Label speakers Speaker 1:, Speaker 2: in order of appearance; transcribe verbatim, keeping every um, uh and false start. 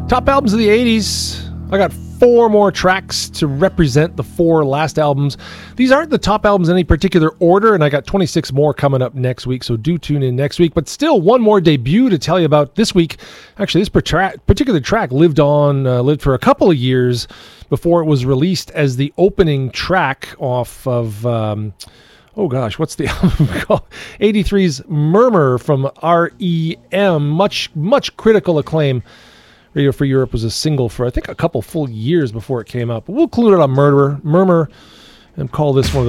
Speaker 1: Top albums of the eighties. I got four more tracks to represent the four last albums. These aren't the top albums in any particular order, and I got twenty-six more coming up next week, so do tune in next week. But still, one more debut to tell you about this week. Actually, this particular track lived on, uh, lived for a couple of years before it was released as the opening track off of... Um, Oh gosh, what's the album called? eighty-three's Murmur from R E M. Much, much critical acclaim. Radio Free Europe was a single for, I think, a couple full years before it came out. But we'll include it on Murder, Murmur and call this one of the